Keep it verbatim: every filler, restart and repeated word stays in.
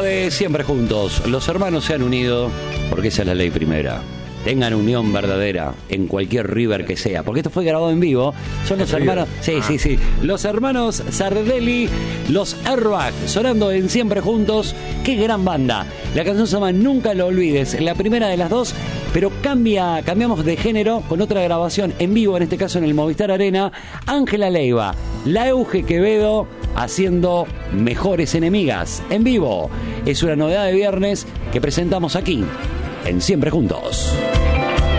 de Siempre Juntos. Los hermanos se han unido porque esa es la ley primera. Tengan unión verdadera en cualquier River que sea, porque esto fue grabado en vivo. Son los hermanos, sí, ah. sí, sí, los hermanos Sardelli, los Airbag, sonando en Siempre Juntos. Qué gran banda. La canción se llama Nunca lo olvides, la primera de las dos, pero cambia, cambiamos de género con otra grabación en vivo, en este caso en el Movistar Arena. Ángela Leiva, la Euge Quevedo haciendo Mejores Enemigas en vivo. Es una novedad de viernes que presentamos aquí en Siempre Juntos.